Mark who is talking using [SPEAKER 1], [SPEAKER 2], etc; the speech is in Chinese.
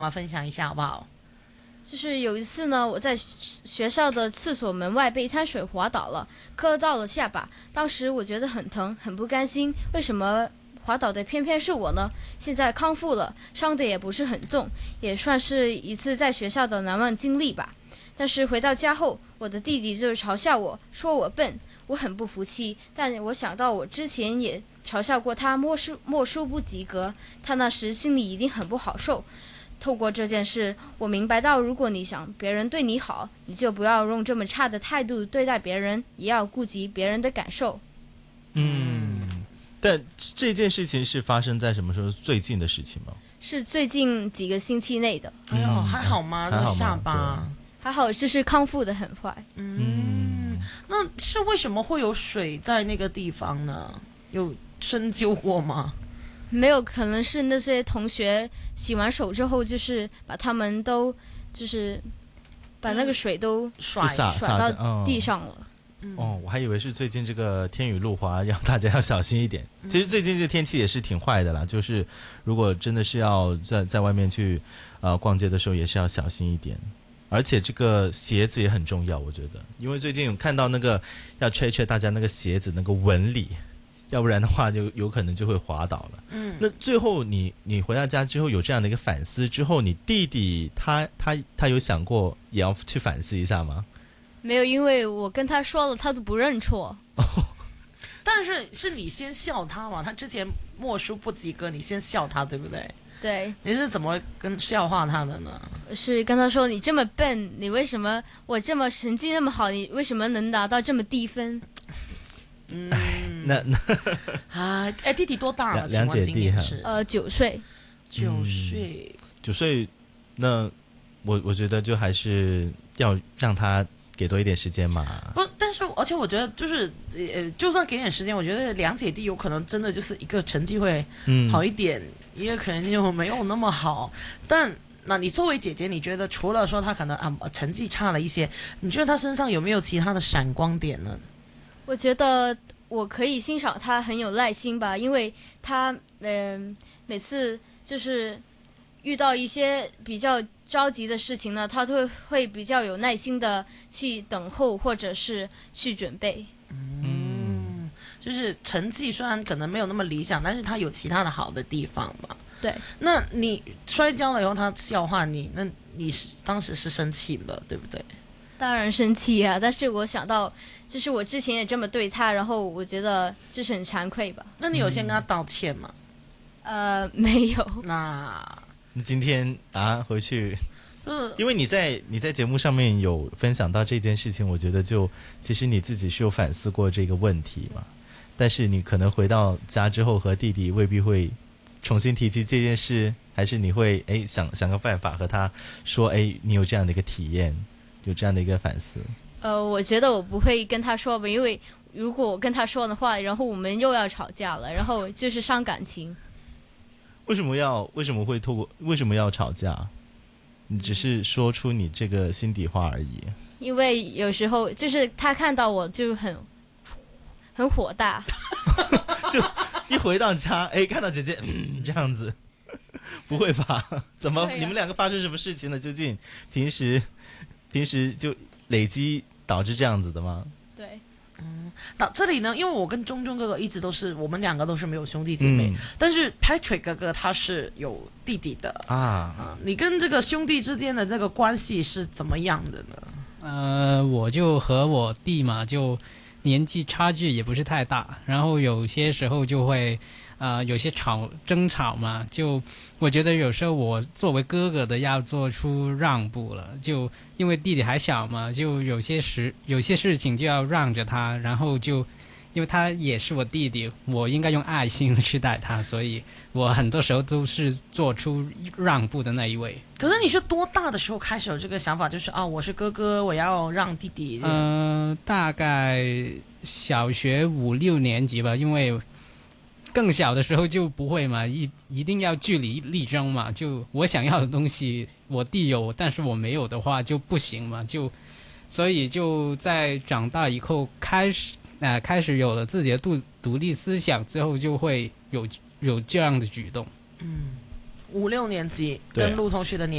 [SPEAKER 1] 分享一下好不好？
[SPEAKER 2] 就是有一次呢，我在学校的厕所门外被一滩水滑倒了，磕到了下巴。当时我觉得很疼，很不甘心，为什么滑倒的偏偏是我呢？现在康复了，伤的也不是很重，也算是一次在学校的难忘经历吧。但是回到家后，我的弟弟就是嘲笑我，说我笨，我很不服气。但我想到我之前也嘲笑过他默书不及格，他那时心里一定很不好受。透过这件事，我明白到，如果你想别人对你好，你就不要用这么差的态度对待别人，也要顾及别人的感受。
[SPEAKER 3] 但这件事情是发生在什么时候？最近的事情吗？
[SPEAKER 2] 是最近几个星期内的。
[SPEAKER 1] 哎呦，还好吗？这个下巴
[SPEAKER 2] 还好，就是康复的很快。
[SPEAKER 1] 那是为什么会有水在那个地方呢？有深究过吗？
[SPEAKER 2] 没有，可能是那些同学洗完手之后，就是把他们都就是把那个水都
[SPEAKER 1] 甩
[SPEAKER 2] 到地上了。
[SPEAKER 3] 我还以为是最近这个天雨路滑，让大家要小心一点。其实最近这个天气也是挺坏的啦，就是如果真的是要在外面去逛街的时候，也是要小心一点。而且这个鞋子也很重要，我觉得，因为最近有看到那个要check大家那个鞋子那个纹理。要不然的话就有可能就会滑倒了。那最后你回到家之后有这样的一个反思之后，你弟弟他有想过也要去反思一下吗？
[SPEAKER 2] 没有，因为我跟他说了，他都不认错。
[SPEAKER 1] 但是你先笑他嘛，他之前默书不及格，你先笑他，对不对？
[SPEAKER 2] 对。
[SPEAKER 1] 你是怎么笑话他的呢？
[SPEAKER 2] 是跟他说，你这么笨，你为什么我这么成绩那么好，你为什么能拿到这么低分？
[SPEAKER 1] 弟弟多大了？
[SPEAKER 3] 两姐弟
[SPEAKER 1] 是
[SPEAKER 2] 9岁。
[SPEAKER 1] 9岁，
[SPEAKER 3] 那我觉得就还是要让他给多一点时间嘛。
[SPEAKER 1] 不，但是而且我觉得就是就算给点时间，我觉得两姐弟有可能真的就是一个成绩会好一点，一个可能就没有那么好。但那你作为姐姐，你觉得除了说他可能成绩差了一些，你觉得他身上有没有其他的闪光点呢？
[SPEAKER 2] 我觉得我可以欣赏他很有耐心吧，因为他每次就是遇到一些比较着急的事情呢，他都会比较有耐心的去等候或者是去准备。
[SPEAKER 1] 就是成绩虽然可能没有那么理想，但是他有其他的好的地方嘛。
[SPEAKER 2] 对。
[SPEAKER 1] 那你摔跤了以后他笑话你，那你当时是生气了，对不对？
[SPEAKER 2] 当然生气啊，但是我想到就是我之前也这么对他，然后我觉得就是很惭愧吧。
[SPEAKER 1] 那你有先跟他道歉吗？
[SPEAKER 2] 没有。
[SPEAKER 1] 那
[SPEAKER 3] 你今天回去，
[SPEAKER 1] 就是
[SPEAKER 3] 因为你在节目上面有分享到这件事情，我觉得就其实你自己是有反思过这个问题嘛，但是你可能回到家之后和弟弟未必会重新提起这件事，还是你会想个办法和他说你有这样的一个体验，有这样的一个反思。
[SPEAKER 2] 我觉得我不会跟他说吧，因为如果我跟他说的话，然后我们又要吵架了，然后就是伤感情。为什么
[SPEAKER 3] 要吵架？你只是说出你这个心底话而已。
[SPEAKER 2] 因为有时候就是他看到我就很火大，
[SPEAKER 3] 就一回到家，看到姐姐这样子，不会吧？怎么你们两个发生什么事情呢？究竟平时就累积导致这样子的吗？
[SPEAKER 2] 对。
[SPEAKER 1] 到这里呢，因为我跟中哥哥一直都是我们两个都是没有兄弟姐妹，但是 Patrick 哥哥他是有弟弟的你跟这个兄弟之间的这个关系是怎么样的呢？
[SPEAKER 4] 我就和我弟嘛，就年纪差距也不是太大，然后有些时候就会有些争吵嘛，就我觉得有时候我作为哥哥的要做出让步了，就因为弟弟还小嘛，就有些事情就要让着他，然后就因为他也是我弟弟，我应该用爱心去待他，所以我很多时候都是做出让步的那一位。
[SPEAKER 1] 可是你是多大的时候开始有这个想法，就是我是哥哥，我要让弟弟？
[SPEAKER 4] 大概小学5、6年级吧，因为更小的时候就不会嘛，一定要据理力争嘛，就我想要的东西我弟有，但是我没有的话就不行嘛，所以就在长大以后开始有了自己的独立思想之后，就会有这样的举动。
[SPEAKER 1] 5、6年级
[SPEAKER 3] 对啊
[SPEAKER 1] 跟陆同学的年